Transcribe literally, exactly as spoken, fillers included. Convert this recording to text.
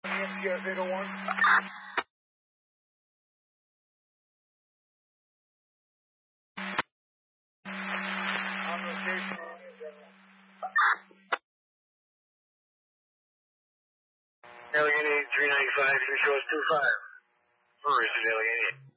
M T S eight oh one. On location. Alien eight three ninety-five, three shows two five. Where is it, Alien eight?